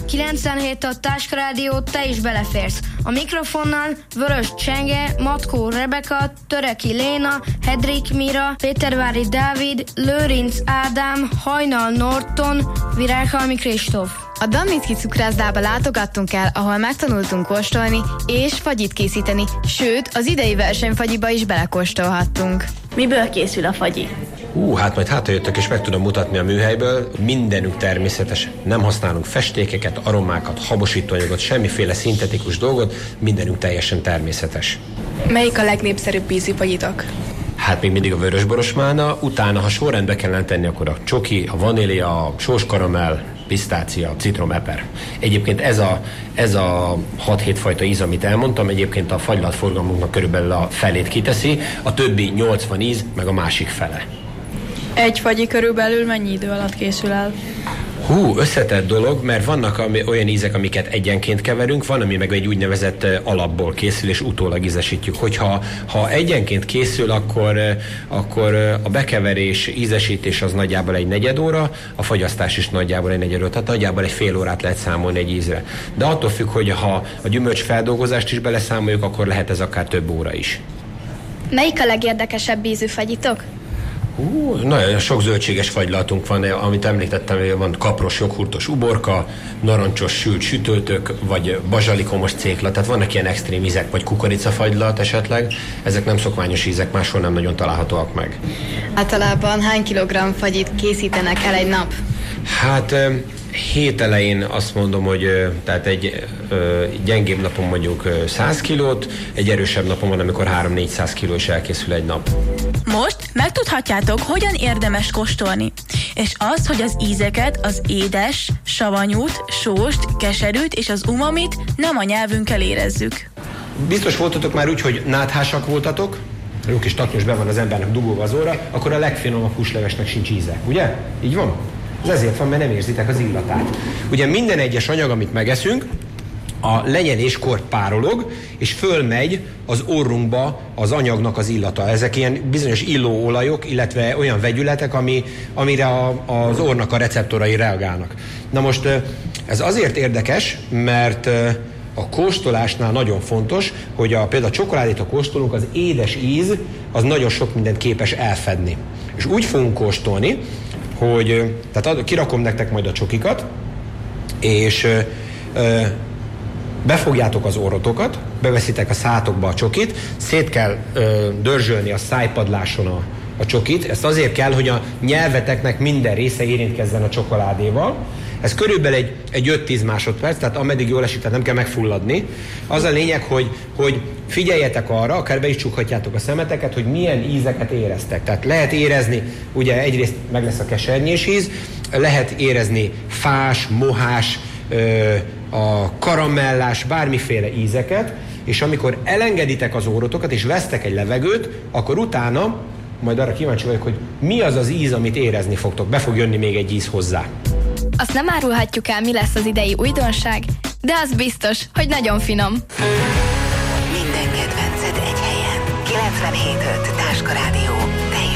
97 a Táska Rádió, te is beleférsz. A mikrofonnal Vörös Csenge, Matkó Rebeka, Töreki Léna, Hedrik Mira, Pétervári Dávid, Lőrinc Ádám, Hajnal Norton, Virághalmi Kristóf. A Damnicki cukrászdába látogattunk el, ahol megtanultunk kóstolni és fagyit készíteni, sőt, az idei versenyfagyiba is belekóstolhattunk. Miből készül a fagyi? Hát majd hátrajöttök és meg tudom mutatni a műhelyből. Mindenünk természetes. Nem használunk festékeket, aromákat, habosítóanyagot, semmiféle szintetikus dolgot. Mindenünk teljesen természetes. Melyik a legnépszerűbb ízűfagyitok? Hát még mindig a vörösboros málna, utána, ha sorrendbe kellene tenni, akkor a csoki, a vanília, a sós karamell, pisztácia, citrom, eper. Egyébként ez a 6-7 fajta íz, amit elmondtam, egyébként a fagylatforgalmunknak körülbelül a felét kiteszi, a többi 80 íz, meg a másik fele. Egy fagyi körülbelül mennyi idő alatt készül el? Összetett dolog, mert vannak olyan ízek, amiket egyenként keverünk, van, ami meg egy úgynevezett alapból készül, és utólag ízesítjük. Hogyha egyenként készül, akkor a bekeverés, ízesítés az nagyjából egy negyed óra, a fagyasztás is nagyjából egy negyed óra, tehát nagyjából egy fél órát lehet számolni egy ízre. De attól függ, hogy ha a gyümölcs feldolgozást is beleszámoljuk, akkor lehet ez akár több óra is. Melyik a legérdekesebb ízű fagyitok? Nagyon sok zöldséges fagylatunk van, amit említettem, van kapros, joghurtos uborka, narancsos sült sütőtök, vagy bazsalikomos cékla, tehát vannak ilyen extrém ízek, vagy kukoricafagylat esetleg. Ezek nem szokványos ízek, máshol nem nagyon találhatóak meg. Általában hány kilogramm fagyit készítenek el egy nap? Hát hét elején azt mondom, hogy tehát egy gyengébb napon mondjuk 100 kilót, egy erősebb napon van, amikor 300-400 kiló is elkészül egy nap. Most megtudhatjátok, hogyan érdemes kóstolni. És az, hogy az ízeket, az édes, savanyút, sóst, keserűt és az umamit nem a nyelvünkkel érezzük. Biztos voltatok már úgy, hogy náthásak voltatok, jó kis taknyos be van az embernek dugolva az óra, akkor a legfinomabb húslevesnek sincs íze, ugye? Így van? Ez ezért van, mert nem érzitek az illatát. Ugye minden egyes anyag, amit megeszünk, a lenyeléskor párolog, és fölmegy az orrunkba az anyagnak az illata. Ezek ilyen bizonyos illóolajok, illetve olyan vegyületek, amire az orrnak a receptorai reagálnak. Na most ez azért érdekes, mert a kóstolásnál nagyon fontos, hogy például a csokoládét, ha kóstolunk, az édes íz, az nagyon sok mindent képes elfedni. És úgy fogunk kóstolni, hogy tehát kirakom nektek majd a csokikat, és befogjátok az orrotokat, beveszitek a szátokba a csokit, szét kell dörzsölni a szájpadláson a csokit. Ezt azért kell, hogy a nyelveteknek minden része érintkezzen a csokoládéval. Ez körülbelül egy 5-10 másodperc, tehát ameddig jól esik, tehát nem kell megfulladni. Az a lényeg, hogy figyeljetek arra, akár be is csukhatjátok a szemeteket, hogy milyen ízeket éreztek. Tehát lehet érezni, ugye egyrészt meg lesz a kesernyés íz, lehet érezni fás, mohás, a karamellás, bármiféle ízeket, és amikor elengeditek az orrotokat, és vesztek egy levegőt, akkor utána, majd arra kíváncsi vagyok, hogy mi az az íz, amit érezni fogtok. Be fog jönni még egy íz hozzá. Azt nem árulhatjuk el, mi lesz az idei újdonság, de az biztos, hogy nagyon finom. Minden kedvenced egy helyen. 97.5 Táska Rádió.